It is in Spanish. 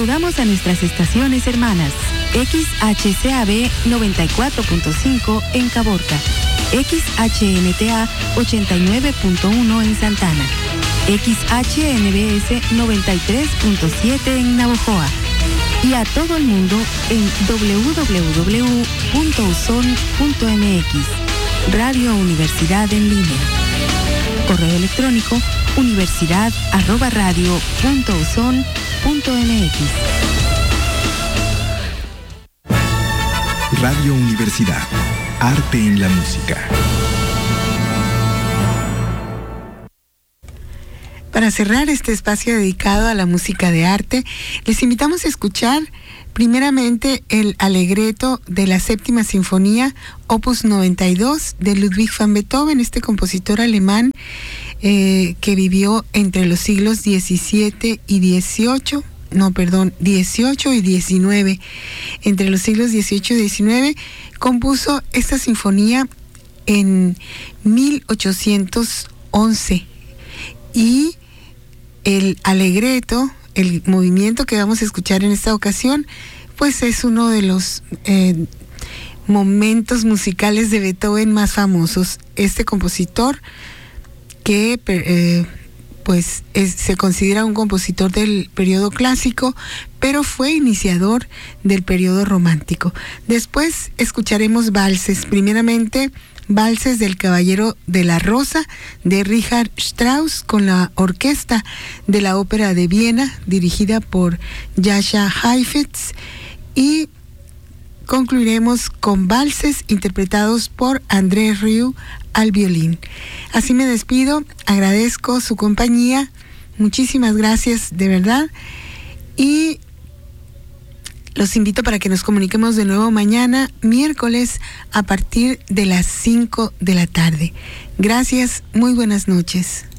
Saludamos a nuestras estaciones hermanas. XHCAB 94.5 en Caborca. XHNTA 89.1 en Santana. XHNBS 93.7 en Navojoa. Y a todo el mundo en www.uson.mx. Radio Universidad en línea. Correo electrónico universidad@radio.uson.mx. Radio Universidad. Arte en la música. Para cerrar este espacio dedicado a la música de arte, les invitamos a escuchar primeramente el Allegretto de la Séptima Sinfonía, Opus 92, de Ludwig van Beethoven, este compositor alemán que vivió entre los siglos XVII y XVIII. 18 y 19. Entre los siglos XVIII y XIX, compuso esta sinfonía en 1811. Y el Allegretto, el movimiento que vamos a escuchar en esta ocasión, pues es uno de los momentos musicales de Beethoven más famosos. Este compositor que se considera un compositor del periodo clásico, pero fue iniciador del periodo romántico. Después escucharemos valses, primeramente valses del Caballero de la Rosa de Richard Strauss con la orquesta de la Ópera de Viena dirigida por Jascha Heifetz, y concluiremos con valses interpretados por André Rieu al violín. Así me despido, agradezco su compañía, muchísimas gracias de verdad, y los invito para que nos comuniquemos de nuevo mañana, miércoles, a partir de las 5 de la tarde. Gracias, muy buenas noches.